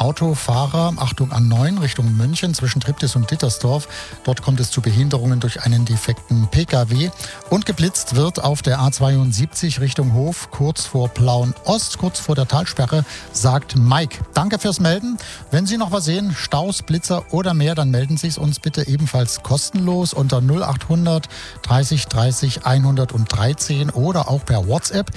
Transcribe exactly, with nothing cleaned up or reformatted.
Autofahrer, Achtung A neun Richtung München zwischen Triptis und Dittersdorf. Dort kommt es zu Behinderungen durch einen defekten P K W. Und geblitzt wird auf der A zweiundsiebzig Richtung Hof, kurz vor Plauen-Ost, kurz vor der Talsperre, sagt Mike. Danke fürs Melden. Wenn Sie noch was sehen, Staus, Blitzer oder mehr, dann melden Sie es uns bitte ebenfalls kostenlos unter null achthundert dreißig dreißig hundertdreizehn oder auch per WhatsApp.